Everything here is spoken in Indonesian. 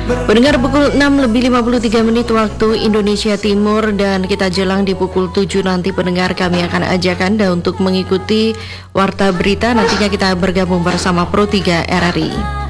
Pendengar, pukul 6:53 waktu Indonesia Timur, dan kita jelang di pukul 7 nanti pendengar, kami akan ajak Anda untuk mengikuti Warta Berita. Nantinya kita bergabung bersama Pro 3 RRI.